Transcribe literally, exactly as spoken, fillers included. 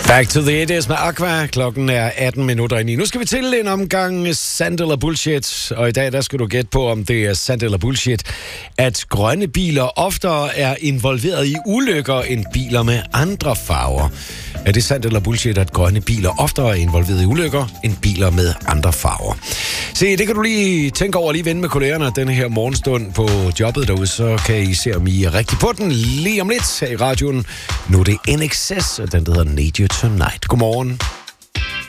Back to the eighties med Aqua. Klokken er atten minutter ind i. Nu skal vi til en omgang sandt eller bullshit. Og i dag, der skal du gætte på, om det er sandt eller bullshit, at grønne biler oftere er involveret i ulykker end biler med andre farver. Er det sandt eller bullshit, at grønne biler oftere er involveret i ulykker end biler med andre farver? Se, det kan du lige tænke over, lige vende med kollegerne denne her morgenstund på jobbet derude, så kan I se, om I er rigtig på den lige om lidt her i radioen. Nu er det N X S, og den der hedder Need You Tonight. Godmorgen.